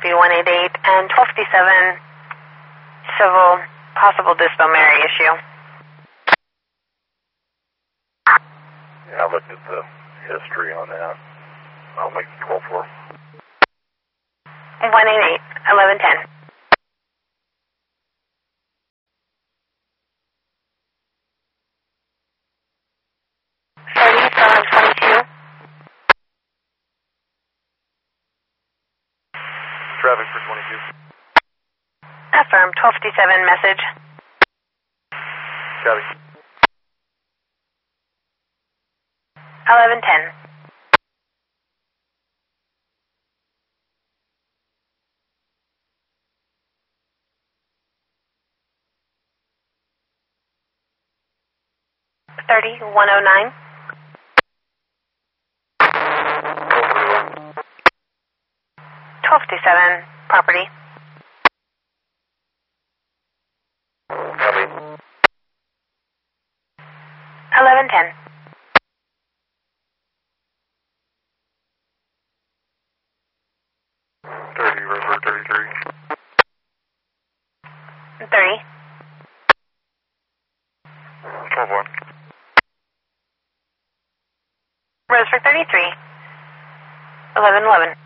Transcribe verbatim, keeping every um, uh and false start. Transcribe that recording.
copy one eight eight, and twelve fifty-seven, civil, possible dispo Mary issue. Yeah, I looked at the history on that. I'll make the call for one eight eight, eleven ten. thirty, seven twenty-two. traffic for twenty-two. Affirm, twelve fifty-seven message. Copy. eleven ten. thirty, one oh nine. twelve fifty-seven, property. Copy. eleven ten. thirty, river thirty-three. thirty. twelve one. Rose for thirty-three. eleven eleven.